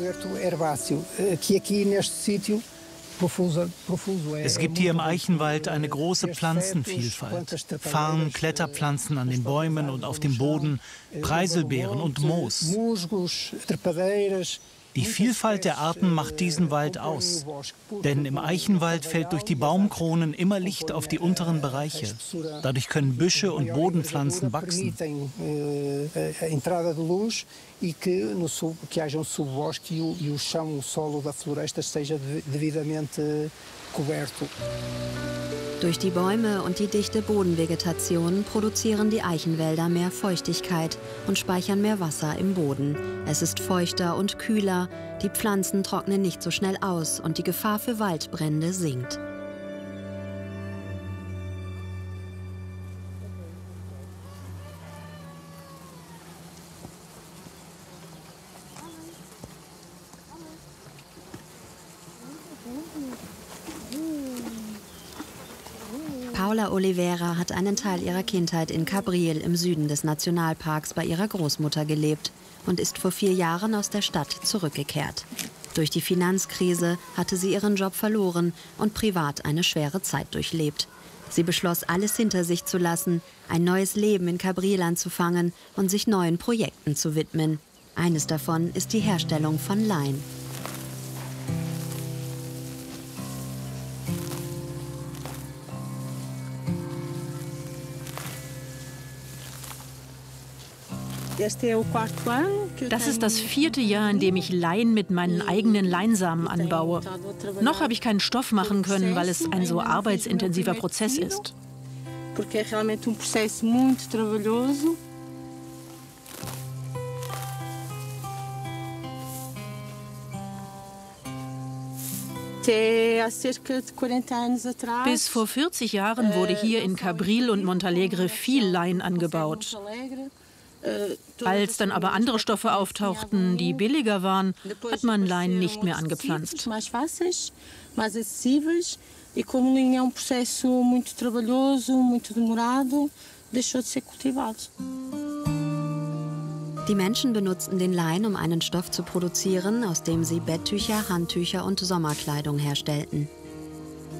Es gibt hier im Eichenwald eine große Pflanzenvielfalt. Farn, Kletterpflanzen an den Bäumen und auf dem Boden, Preiselbeeren und Moos. Die Vielfalt der Arten macht diesen Wald aus. Denn im Eichenwald fällt durch die Baumkronen immer Licht auf die unteren Bereiche. Dadurch können Büsche und Bodenpflanzen wachsen. Durch die Bäume und die dichte Bodenvegetation produzieren die Eichenwälder mehr Feuchtigkeit und speichern mehr Wasser im Boden. Es ist feuchter und kühler, die Pflanzen trocknen nicht so schnell aus und die Gefahr für Waldbrände sinkt. Paula Oliveira hat einen Teil ihrer Kindheit in Cabril im Süden des Nationalparks bei ihrer Großmutter gelebt und ist vor 4 Jahren aus der Stadt zurückgekehrt. Durch die Finanzkrise hatte sie ihren Job verloren und privat eine schwere Zeit durchlebt. Sie beschloss, alles hinter sich zu lassen, ein neues Leben in Cabril anzufangen und sich neuen Projekten zu widmen. Eines davon ist die Herstellung von Lein. Das ist das 4. Jahr, in dem ich Lein mit meinen eigenen Leinsamen anbaue. Noch habe ich keinen Stoff machen können, weil es ein so arbeitsintensiver Prozess ist. Bis vor 40 Jahren wurde hier in Cabril und Montalegre viel Lein angebaut. Als dann aber andere Stoffe auftauchten, die billiger waren, hat man Lein nicht mehr angepflanzt. Die Menschen benutzten den Lein, um einen Stoff zu produzieren, aus dem sie Betttücher, Handtücher und Sommerkleidung herstellten.